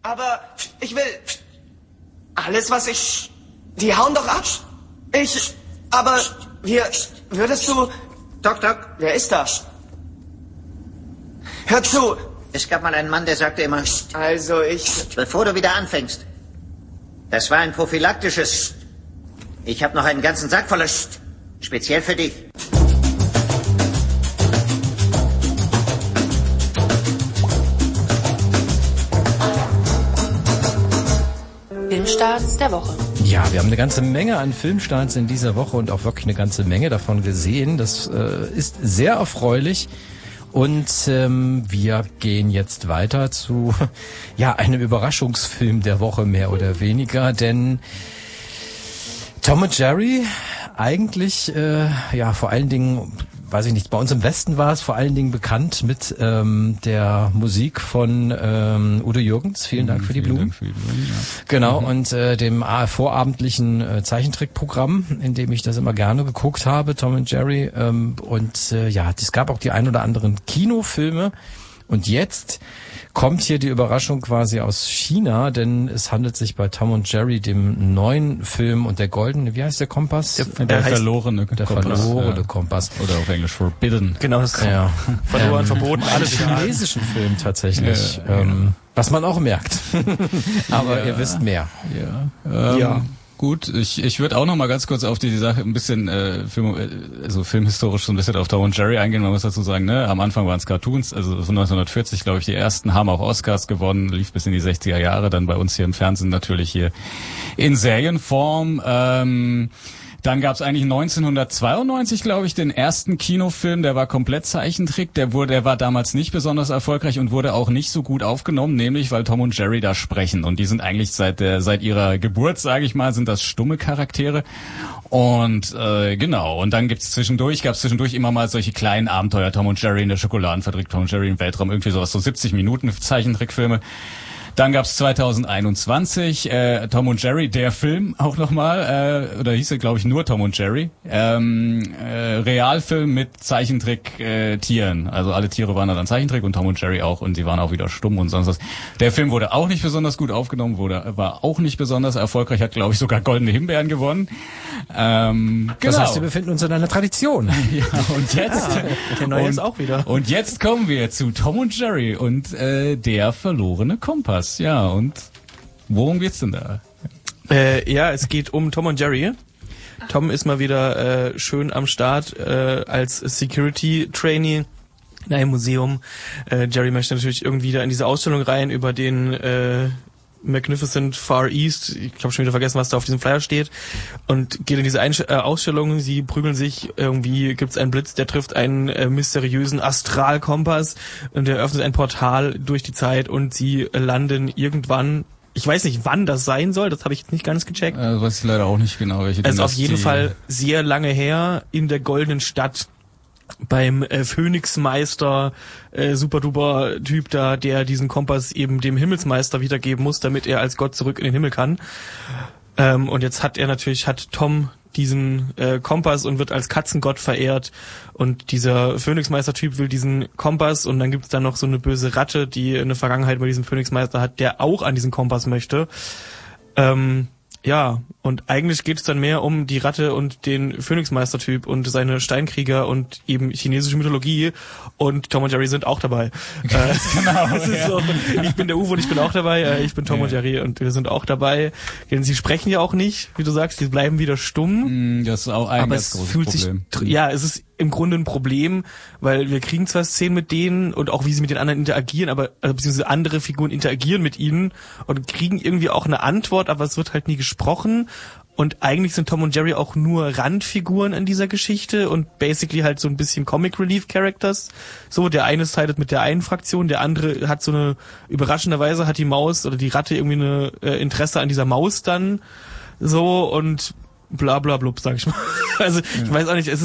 Aber ich will... Alles, was ich... Die hauen doch ab. Aber würdest du... Doc. Wer ist da? Hör zu. Es gab mal einen Mann, der sagte immer... Also Bevor du wieder anfängst. Das war ein prophylaktisches... Ich habe noch einen ganzen Sack voller... Speziell für dich. Filmstarts der Woche. Ja, wir haben eine ganze Menge an Filmstarts in dieser Woche und auch wirklich eine ganze Menge davon gesehen. Das ist sehr erfreulich. Und wir gehen jetzt weiter zu einem Überraschungsfilm der Woche mehr oder weniger, denn Tom und Jerry eigentlich vor allen Dingen, weiß ich nicht, bei uns im Westen war es vor allen Dingen bekannt mit der Musik von Udo Jürgens. Vielen Dank für die Blumen. Dank für die Blumen, ja. Genau, und dem vorabendlichen Zeichentrickprogramm, in dem ich das immer gerne geguckt habe, Tom und Jerry. Es gab auch die ein oder anderen Kinofilme. Und jetzt kommt hier die Überraschung quasi aus China, denn es handelt sich bei Tom und Jerry, dem neuen Film und der goldene, wie heißt der Kompass? Der verlorene Kompass. Oder auf Englisch Forbidden. Genau, das verloren, verboten. Alles chinesischen Film tatsächlich, was man auch merkt. Aber ihr wisst mehr. Ja. Gut, ich würde auch noch mal ganz kurz auf die Sache ein bisschen filmhistorisch so ein bisschen auf Tom und Jerry eingehen. Man muss dazu sagen, am Anfang waren es Cartoons, also von 1940, glaube ich, die ersten, haben auch Oscars gewonnen, lief bis in die 60er Jahre, dann bei uns hier im Fernsehen natürlich hier in Serienform. Dann gab es eigentlich 1992, glaube ich, den ersten Kinofilm, der war komplett Zeichentrick, der war damals nicht besonders erfolgreich und wurde auch nicht so gut aufgenommen, nämlich weil Tom und Jerry da sprechen. Und die sind eigentlich seit ihrer Geburt, sage ich mal, sind das stumme Charaktere. Und und dann gab's zwischendurch immer mal solche kleinen Abenteuer, Tom und Jerry in der Schokoladenfabrik, Tom und Jerry im Weltraum, irgendwie sowas, so 70 Minuten Zeichentrickfilme. Dann gab's 2021 Tom und Jerry, der Film auch nochmal, oder hieß er, glaube ich, nur Tom und Jerry. Realfilm mit Zeichentrick-Tieren. Also alle Tiere waren dann Zeichentrick und Tom und Jerry auch, und sie waren auch wieder stumm und sonst was. Der Film wurde auch nicht besonders gut aufgenommen, war auch nicht besonders erfolgreich, hat, glaube ich, sogar Goldene Himbeeren gewonnen. Das heißt, wir befinden uns in einer Tradition. Ja, und jetzt... der neue ist auch wieder. Und jetzt kommen wir zu Tom und Jerry und der verlorene Kompass. Ja, und worum geht's denn da? Es geht um Tom und Jerry. Tom ist mal wieder schön am Start als Security-Trainee in einem Museum. Jerry möchte natürlich irgendwie da in diese Ausstellung rein über den Magnificent Far East. Ich habe schon wieder vergessen, was da auf diesem Flyer steht. Und geht in diese Ausstellung. Sie prügeln sich. Irgendwie gibt's einen Blitz, der trifft einen mysteriösen Astralkompass. Und der öffnet ein Portal durch die Zeit. Und sie landen irgendwann... Ich weiß nicht, wann das sein soll. Das habe ich jetzt nicht ganz gecheckt. Weiß ich leider auch nicht genau. Es ist auf jeden Fall sehr lange her in der Goldenen Stadt. Beim Phönixmeister, super-duper Typ da, der diesen Kompass eben dem Himmelsmeister wiedergeben muss, damit er als Gott zurück in den Himmel kann. Und jetzt hat Tom diesen Kompass und wird als Katzengott verehrt. Und dieser Phönixmeister-Typ will diesen Kompass, und dann gibt's dann noch so eine böse Ratte, die eine Vergangenheit bei diesem Phönixmeister hat, der auch an diesen Kompass möchte. Und eigentlich geht es dann mehr um die Ratte und den Phönixmeister-Typ und seine Steinkrieger und eben chinesische Mythologie, und Tom und Jerry sind auch dabei. Genau. Das ist so, ich bin der Uwe und ich bin auch dabei, ich bin Tom und Jerry und wir sind auch dabei. Denn sie sprechen ja auch nicht, wie du sagst, die bleiben wieder stumm. Das ist auch ein ganz großes Problem. Es ist im Grunde ein Problem, weil wir kriegen zwar Szenen mit denen und auch wie sie mit den anderen interagieren, beziehungsweise andere Figuren interagieren mit ihnen und kriegen irgendwie auch eine Antwort, aber es wird halt nie gesprochen. Und eigentlich sind Tom und Jerry auch nur Randfiguren in dieser Geschichte und basically halt so ein bisschen Comic Relief Characters. So, der eine sided mit der einen Fraktion, der andere hat so eine, überraschenderweise hat die Maus oder die Ratte irgendwie eine Interesse an dieser Maus dann. So, und bla bla blub, sag ich mal. Also, ich weiß auch nicht, es ist